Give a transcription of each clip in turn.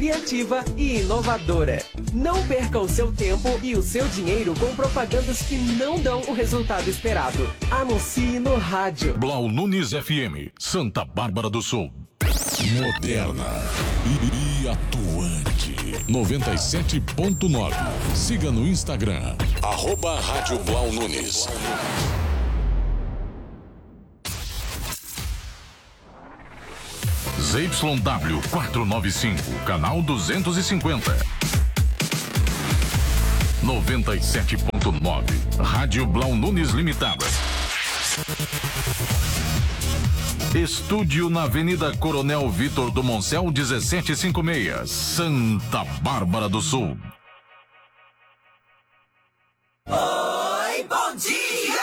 criativa e inovadora. Não perca o seu tempo e o seu dinheiro com propagandas que não dão o resultado esperado. Anuncie no rádio. Blau Nunes FM, Santa Bárbara do Sul. Moderna e atuante. 97.9. Siga no Instagram. @Rádio Blau Nunes. ZYW 495, canal 250. 97.9. Rádio Blau Nunes Limitada. Estúdio na Avenida Coronel Vitor do Moncel 1756, Santa Bárbara do Sul. Oi, bom dia!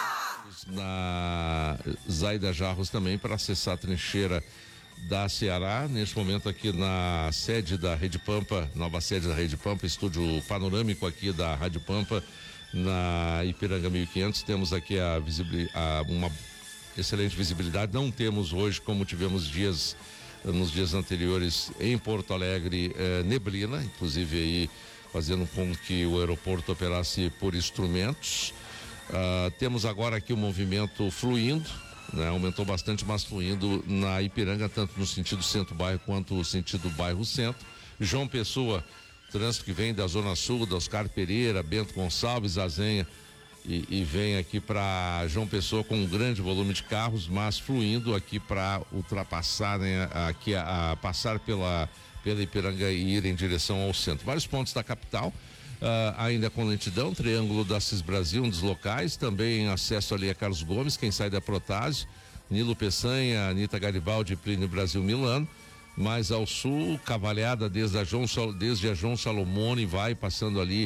Na Zaida Jarros também para acessar a trincheira da Ceará, neste momento aqui na sede da Rede Pampa, nova sede da Rede Pampa, estúdio panorâmico aqui da Rádio Pampa, na Ipiranga 1500, temos aqui uma excelente visibilidade. Não temos hoje, como tivemos nos dias anteriores em Porto Alegre, neblina, inclusive aí fazendo com que o aeroporto operasse por instrumentos. Temos agora aqui o movimento fluindo, né? Aumentou bastante, mas fluindo na Ipiranga, tanto no sentido centro-bairro quanto no sentido bairro-centro. João Pessoa, trânsito que vem da Zona Sul, da Oscar Pereira, Bento Gonçalves, Azenha, e vem aqui para João Pessoa com um grande volume de carros, mas fluindo aqui para ultrapassar, né, aqui a passar pela Ipiranga e ir em direção ao centro. Vários pontos da capital, ainda com lentidão, Triângulo da Cis Brasil, um dos locais, também acesso ali a Carlos Gomes, quem sai da Protásio, Nilo Peçanha, Anita Garibaldi, Plínio Brasil Milano. Mais ao sul, cavalhada desde a João Salomone, vai passando ali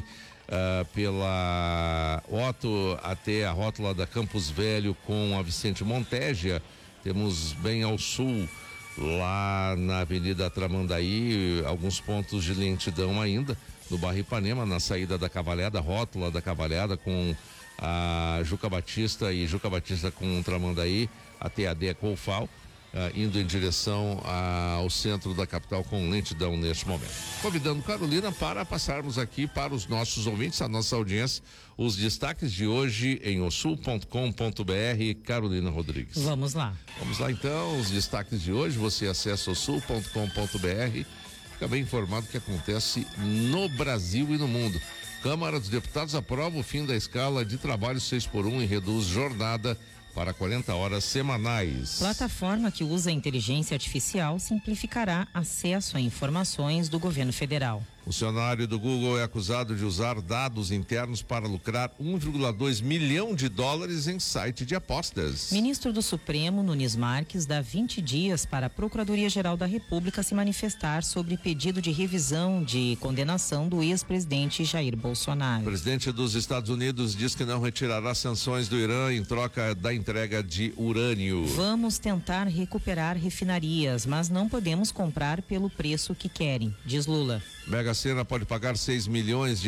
pela Otto até a rótula da Campos Velho com a Vicente Montegia. Temos bem ao sul, lá na Avenida Tramandaí, alguns pontos de lentidão ainda, no bairro Ipanema, na saída da Cavalhada, rótula da Cavalhada com a Juca Batista e Juca Batista com Tramandaí até a Decofal. Indo em direção ao centro da capital com lentidão neste momento. Convidando Carolina para passarmos aqui para os nossos ouvintes, a nossa audiência, os destaques de hoje em osul.com.br. Carolina Rodrigues. Vamos lá. Vamos lá então, os destaques de hoje, você acessa osul.com.br, fica bem informado o que acontece no Brasil e no mundo. Câmara dos Deputados aprova o fim da escala de trabalho 6x1 e reduz jornada para 40 horas semanais. Plataforma que usa inteligência artificial simplificará acesso a informações do governo federal. Funcionário do Google é acusado de usar dados internos para lucrar $1,2 milhão em site de apostas. Ministro do Supremo, Nunes Marques, dá 20 dias para a Procuradoria-Geral da República se manifestar sobre pedido de revisão de condenação do ex-presidente Jair Bolsonaro. O presidente dos Estados Unidos diz que não retirará sanções do Irã em troca da entrega de urânio. Vamos tentar recuperar refinarias, mas não podemos comprar pelo preço que querem, diz Lula. Mega Sena pode pagar R$6 milhões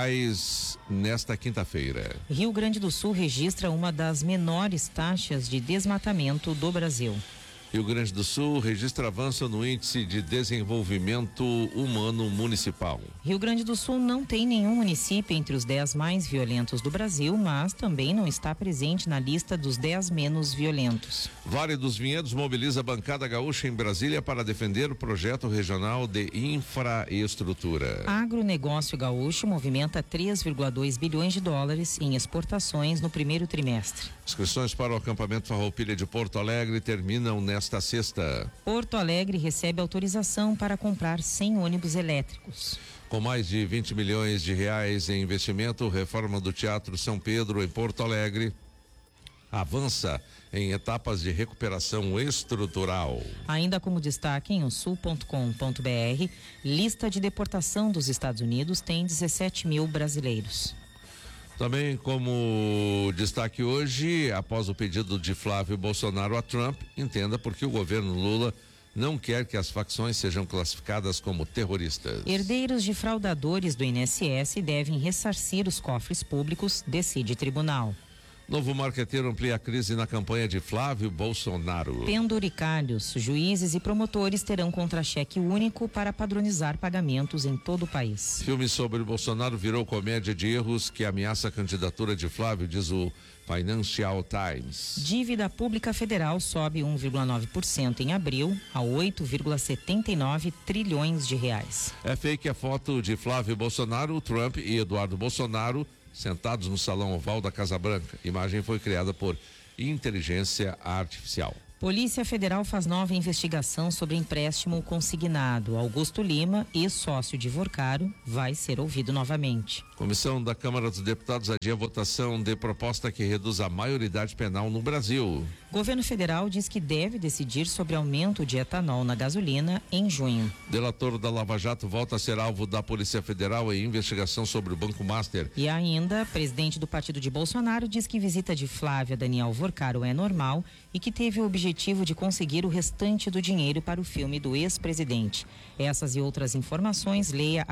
nesta quinta-feira. Rio Grande do Sul registra uma das menores taxas de desmatamento do Brasil. Rio Grande do Sul registra avanço no índice de desenvolvimento humano municipal. Rio Grande do Sul não tem nenhum município entre os 10 mais violentos do Brasil, mas também não está presente na lista dos 10 menos violentos. Vale dos Vinhedos mobiliza a bancada gaúcha em Brasília para defender o projeto regional de infraestrutura. Agronegócio gaúcho movimenta $3,2 bilhões em exportações no primeiro trimestre. Inscrições para o acampamento Farroupilha de Porto Alegre terminam nesta sexta. Porto Alegre recebe autorização para comprar 100 ônibus elétricos. Com mais de R$20 milhões em investimento, reforma do Teatro São Pedro em Porto Alegre avança em etapas de recuperação estrutural. Ainda como destaque em osul.com.br, lista de deportação dos Estados Unidos tem 17 mil brasileiros. Também como destaque hoje, após o pedido de Flávio Bolsonaro a Trump, entenda por que o governo Lula não quer que as facções sejam classificadas como terroristas. Herdeiros de fraudadores do INSS devem ressarcir os cofres públicos, decide tribunal. Novo marqueteiro amplia a crise na campanha de Flávio Bolsonaro. Penduricalhos, juízes e promotores terão contra-cheque único para padronizar pagamentos em todo o país. Filme sobre Bolsonaro virou comédia de erros que ameaça a candidatura de Flávio, diz o Financial Times. Dívida pública federal sobe 1,9% em abril a 8,79 trilhões de reais. É fake a foto de Flávio Bolsonaro, Trump e Eduardo Bolsonaro sentados no salão oval da Casa Branca. A imagem foi criada por inteligência artificial. Polícia Federal faz nova investigação sobre empréstimo consignado. Augusto Lima, ex-sócio de Vorcaro, vai ser ouvido novamente. Comissão da Câmara dos Deputados adia a votação de proposta que reduz a maioridade penal no Brasil. Governo federal diz que deve decidir sobre aumento de etanol na gasolina em junho. Delator da Lava Jato volta a ser alvo da Polícia Federal em investigação sobre o Banco Master. E ainda, presidente do partido de Bolsonaro diz que visita de Flávia Daniel Vorcaro é normal e que teve o objetivo de conseguir o restante do dinheiro para o filme do ex-presidente. Essas e outras informações, leia